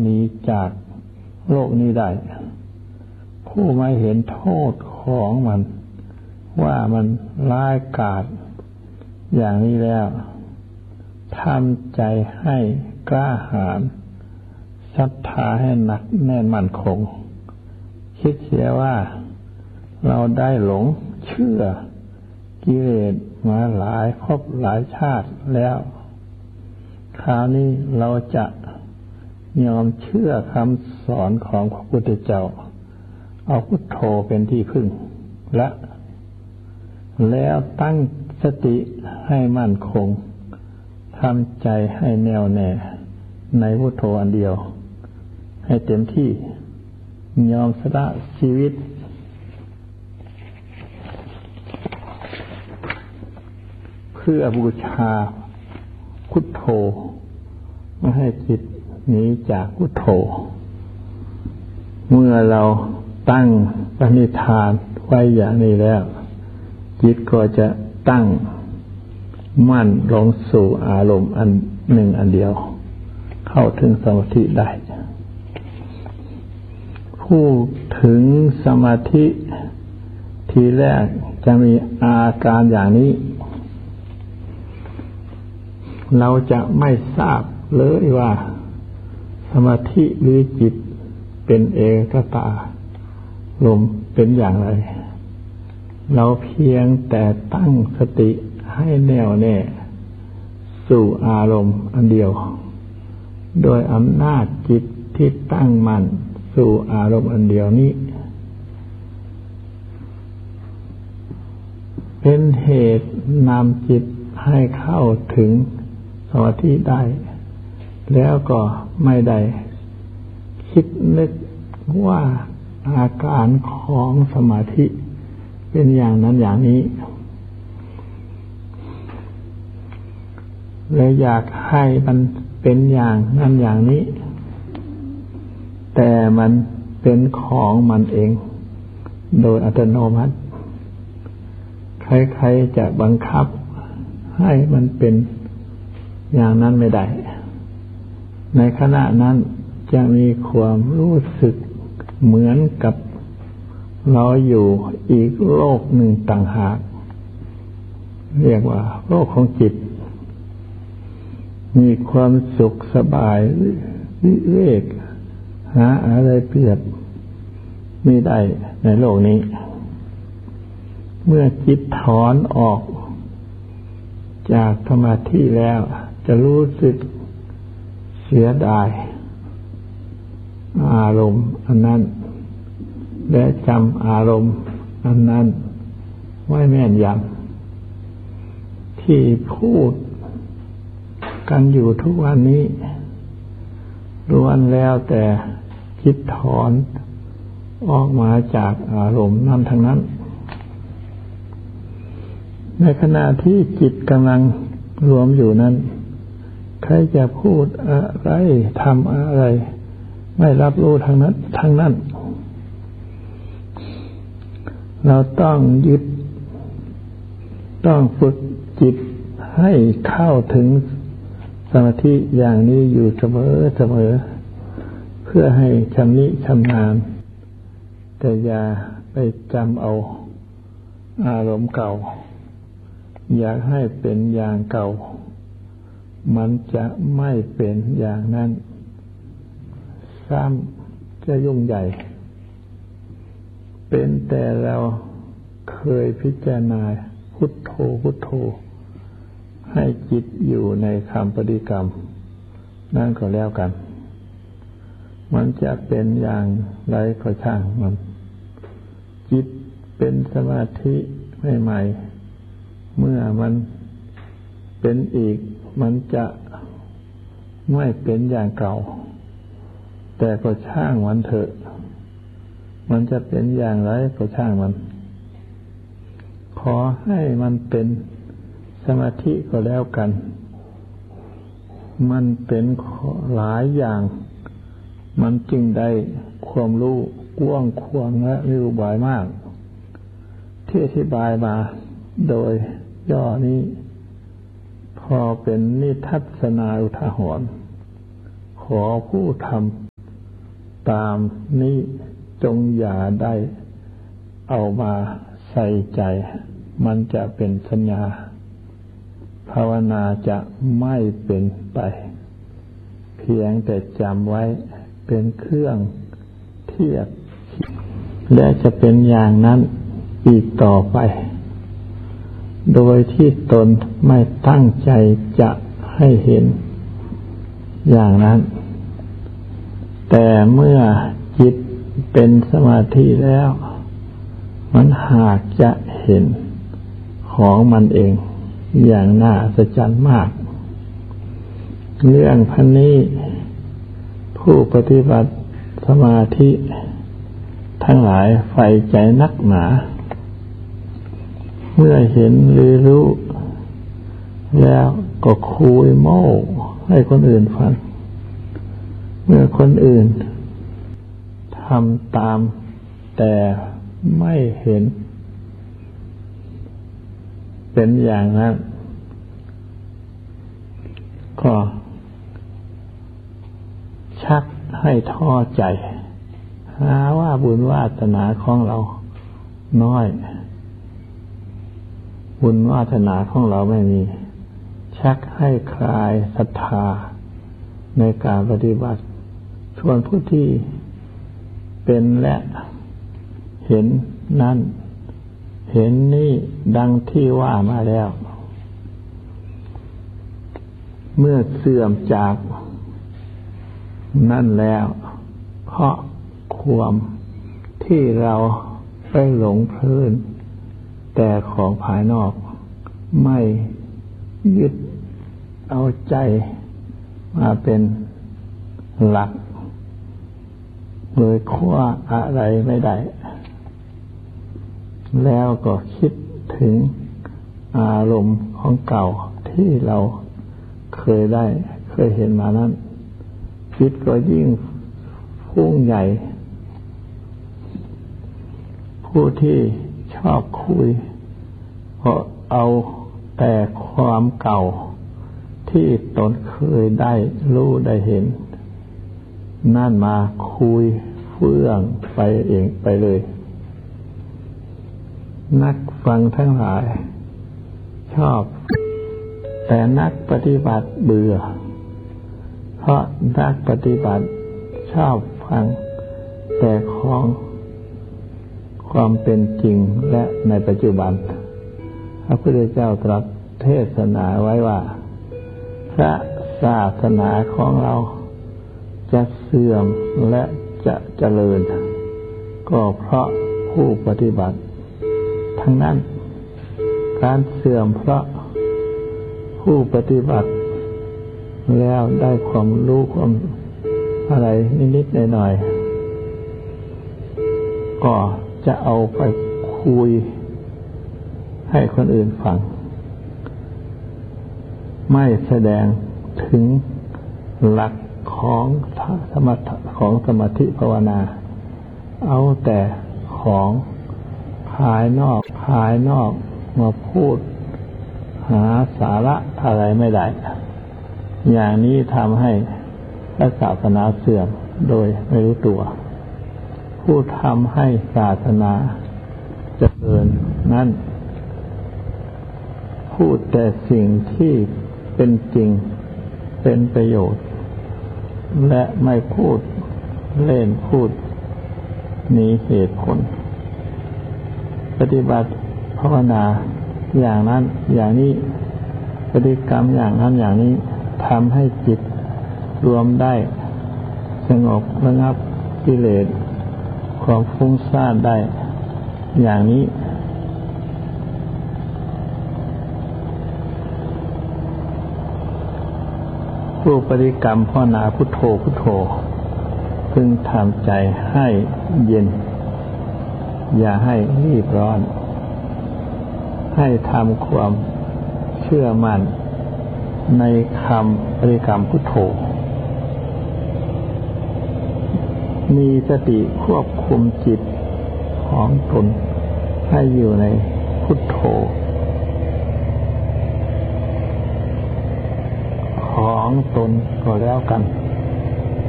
หนีจากโลกนี้ได้ผู้ไม่เห็นโทษของมันว่ามันร้ายกาจอย่างนี้แล้วทำใจให้กล้าหาญศรัทธาให้หนักแน่นมั่นคงคิดเสียว่าเราได้หลงเชื่อกิเลสมาหลายภพหลายชาติแล้วคราวนี้เราจะยอมเชื่อคำสอนของพระพุทธเจ้าเอาพุทโธเป็นที่พึ่งแล้วตั้งสติให้มั่นคงทำใจให้แน่วแน่ในพุทโธอันเดียวให้เต็มที่ยอมสละชีวิตเพื่อบูชาพุทโธไม่ให้จิตหนีจากพุทโธเมื่อเราตั้งปณิธานไว้อย่างนี้แล้วจิตก็จะตั้งมั่นลงสู่อารมณ์อันหนึ่งอันเดียวเข้าถึงสมาธิได้ผู้ถึงสมาธิทีแรกจะมีอาการอย่างนี้เราจะไม่ทราบเลยว่าสมาธิหรือจิตเป็นเอกตาลมเป็นอย่างไรเราเพียงแต่ตั้งสติให้แน่วแน่สู่อารมณ์อันเดียวโดยอำนาจจิตที่ตั้งมั่นสู่อารมณ์อันเดียวนี้เป็นเหตุนำจิตให้เข้าถึงสมาธิได้แล้วก็ไม่ได้คิดนึกว่าอาการของสมาธิเป็นอย่างนั้นอย่างนี้เลยอยากให้มันเป็นอย่างนั้นอย่างนี้แต่มันเป็นของมันเองโดยอัตโนมัติใครๆจะบังคับให้มันเป็นอย่างนั้นไม่ได้ในขณะนั้นจะมีความรู้สึกเหมือนกับเราอยู่อีกโลกหนึ่งต่างหากเรียกว่าโลกของจิตมีความสุขสบายวิเวกหาอะไรเปรียบไม่ได้ในโลกนี้เมื่อจิตถอนออกจากสมาธิแล้วจะรู้สึกเสียดายอารมณ์อันนั้นและจำอารมณ์อันนั้นไว้แม่นยำที่พูดกันอยู่ทุกวันนี้ล้วนแล้วแต่จิตถอนออกมาจากอารมณ์นั้นทั้งนั้นในขณะที่จิตกำลังรวมอยู่นั้นใครจะพูดอะไรทำอะไรไม่รับรู้ทั้งนั้นเราต้องยึดต้องฝึกจิตให้เข้าถึงสมาธิอย่างนี้อยู่เสมอเพื่อให้ชำนิชำนาญแต่อย่าไปจำเอาอารมณ์เก่าอยากให้เป็นอย่างเก่ามันจะไม่เป็นอย่างนั้นซ้ำจะยุ่งใหญ่เป็นแต่เราเคยพิจารณาพุทโธให้จิตอยู่ในคำปฏิกรรมนั่นก็แล้วกันมันจะเป็นอย่างไรก็ช่างมันจิตเป็นสมาธิใหม่ๆเมื่อมันเป็นอีกมันจะไม่เป็นอย่างเก่าแต่ก็ช่างมันเถอะมันจะเป็นอย่างไรก็ช่างมันขอให้มันเป็นสมาธิก็แล้วกันมันเป็นหลายอย่างมันจึงได้ความรู้กว้างขวางและมีอุบายมากที่อธิบายมาโดยย่อนี้พอเป็นนิทัศนาอุทาหรณ์ขอผู้ทำตามนี้จงอย่าได้เอามาใส่ใจมันจะเป็นสัญญาภาวนาจะไม่เป็นไปเพียงแต่จำไว้เป็นเครื่องเทียบและจะเป็นอย่างนั้นอีกต่อไปโดยที่ตนไม่ตั้งใจจะให้เห็นอย่างนั้นแต่เมื่อจิตเป็นสมาธิแล้วมันหากจะเห็นของมันเองอย่างน่าอัศจรรย์มากเรื่องพันนี้ผู้ปฏิบัติสมาธิทั้งหลายใฝ่ใจนักหนาเมื่อเห็นหรือรู้แล้วก็คุยโม้ให้คนอื่นฟังเมื่อคนอื่นทำตามแต่ไม่เห็นเป็นอย่างนั้นก็ชักให้ท้อใจหาว่าบุญวาสนาของเราน้อยบุญวาสนาของเราไม่มีชักให้คลายศรัทธาในการปฏิบัติส่วนผู้ที่เป็นและเห็นนั้นเห็นนี่ดังที่ว่ามาแล้วเมื่อเสื่อมจากนั่นแล้วเพราะความที่เราไปหลงเพลินแต่ของภายนอกไม่ยึดเอาใจมาเป็นหลักเลยคว้าอะไรไม่ได้แล้วก็คิดถึงอารมณ์ของเก่าที่เราเคยเห็นมานั้นจิตก็ยิ่งฟุ้งใหญ่ผู้ที่ชอบคุยเพราะเอาแต่ความเก่าที่ตนเคยได้รู้ได้เห็นนั่นมาคุยเฟื่องไปเองไปเลยนักฟังทั้งหลายชอบแต่นักปฏิบัติเบื่อเพราะนักปฏิบัติชอบฟังแต่ของความเป็นจริงและในปัจจุบันพระพุทธเจ้าตรัสเทศนาไว้ว่าพระศาสนาของเราจะเสื่อมและจะเจริญก็เพราะผู้ปฏิบัติทั้งนั้นการเสื่อมเพราะผู้ปฏิบัติแล้วได้ความรู้ความอะไรนิดๆหน่อยๆก็จะเอาไปคุยให้คนอื่นฟังไม่แสดงถึงหลักของสมาธิภาวนาเอาแต่ของภายนอกมาพูดหาสาระอะไรไม่ได้อย่างนี้ทำให้ศาสนาเสื่อมโดยไม่รู้ตัวผู้ทำให้ศาสนาเจริญนั้นพูดแต่สิ่งที่เป็นจริงเป็นประโยชน์และไม่พูดเล่นพูดหนีเหตุผลปฏิบัติภาวนาอย่างนั้นอย่างนี้ปฏิกรรมอย่างนั้นอย่างนี้ทำให้จิตรวมได้สงบระงับกิเลสความฟุ้งซ่านได้อย่างนี้ผู้ปฏิกรรมภาวนาพุทโธพุทโธพึงทำใจให้เย็นอย่าให้รีบร้อนให้ทำความเชื่อมั่นในคำบริกรรมพุทโธมีสติควบคุมจิตของตนให้อยู่ในพุทโธของตนก็แล้วกัน